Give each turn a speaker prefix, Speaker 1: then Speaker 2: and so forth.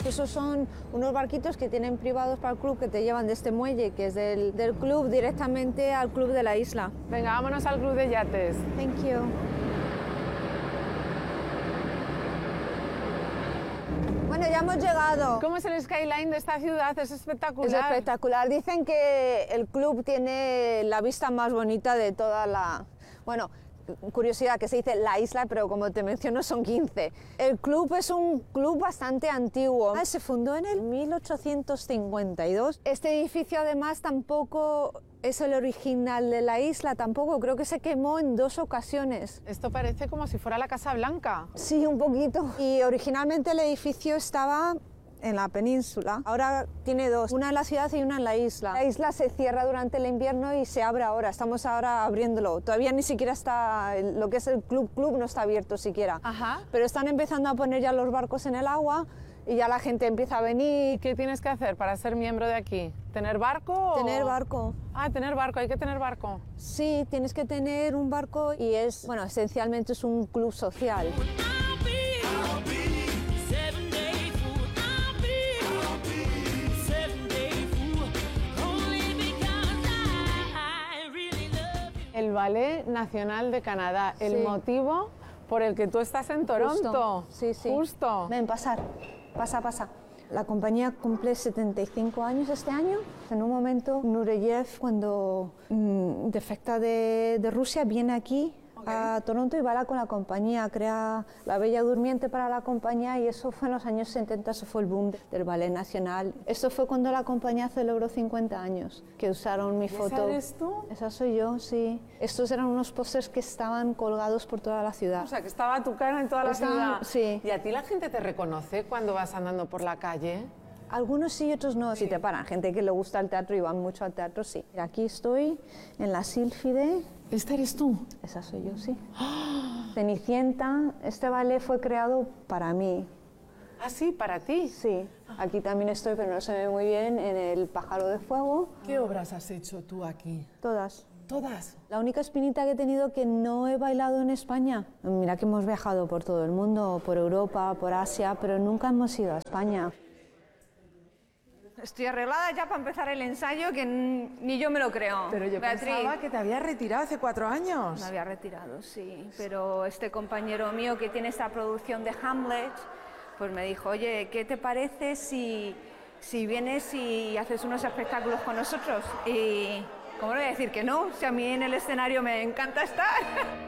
Speaker 1: Esos son unos barquitos que tienen privados para el club que te llevan de este muelle, que es del club, directamente al club de la isla.
Speaker 2: Venga, vámonos al club de yates.
Speaker 1: Thank you. Bueno, ya hemos llegado.
Speaker 2: ¿Cómo es el skyline de esta ciudad? Es espectacular.
Speaker 1: Es espectacular. Dicen que el club tiene la vista más bonita de toda la... Bueno, curiosidad que se dice la isla, pero como te menciono son 15. El club es un club bastante antiguo. Se fundó en el 1852. Este edificio además tampoco es el original de la isla, tampoco. Creo que se quemó en 2 ocasiones.
Speaker 2: Esto parece como si fuera la Casa Blanca.
Speaker 1: Sí, un poquito. Y originalmente el edificio estaba en la península. Ahora tiene 2, una en la ciudad y una en la isla. La isla se cierra durante el invierno y se abre ahora. Estamos ahora abriéndolo. Todavía ni siquiera está, lo que es el club no está abierto siquiera.
Speaker 2: Ajá.
Speaker 1: Pero están empezando a poner ya los barcos en el agua y ya la gente empieza a venir.
Speaker 2: ¿Qué tienes que hacer para ser miembro de aquí? ¿Tener barco?
Speaker 1: Tener barco.
Speaker 2: Ah, tener barco. Hay que tener barco.
Speaker 1: Sí, tienes que tener un barco y es, bueno, esencialmente es un club social.
Speaker 2: El Ballet Nacional de Canadá, el motivo por el que tú estás en Toronto.
Speaker 1: Justo. Sí, sí.
Speaker 2: Justo.
Speaker 1: Ven, pasar. Pasa. La compañía cumple 75 años este año. En un momento, Nureyev, cuando defecta de Rusia, viene aquí a Toronto y va con la compañía, crea la Bella Durmiente para la compañía y eso fue en los años 70, eso fue el boom del Ballet Nacional. Esto fue cuando la compañía celebró 50 años, que usaron mi foto.
Speaker 2: ¿Esa eres tú?
Speaker 1: Esa soy yo, sí. Estos eran unos pósters que estaban colgados por toda la ciudad.
Speaker 2: O sea, que estaba tu cara en toda la ciudad.
Speaker 1: Sí.
Speaker 2: ¿Y a ti la gente te reconoce cuando vas andando por la calle?
Speaker 1: Algunos sí y otros no.
Speaker 2: Sí.
Speaker 1: Si te paran, gente que le gusta el teatro y van mucho al teatro, sí. Aquí estoy en la Sílfide.
Speaker 2: ¿Esta eres tú?
Speaker 1: Esa soy yo, sí. Cenicienta, este ballet fue creado para mí.
Speaker 2: Ah, sí, para ti.
Speaker 1: Sí, aquí también estoy, pero no se ve muy bien, en el Pájaro de Fuego.
Speaker 2: ¿Qué obras has hecho tú aquí?
Speaker 1: Todas.
Speaker 2: ¿Todas?
Speaker 1: La única espinita que he tenido que no he bailado en España. Mira que hemos viajado por todo el mundo, por Europa, por Asia, pero nunca hemos ido a España. Estoy arreglada ya para empezar el ensayo, que ni yo me lo creo.
Speaker 2: Pero yo pensaba que te habías retirado hace 4 años.
Speaker 1: Me había retirado, sí. Pero este compañero mío que tiene esta producción de Hamlet, pues me dijo, oye, ¿qué te parece si vienes y haces unos espectáculos con nosotros? Y, ¿cómo le voy a decir que no? Si a mí en el escenario me encanta estar.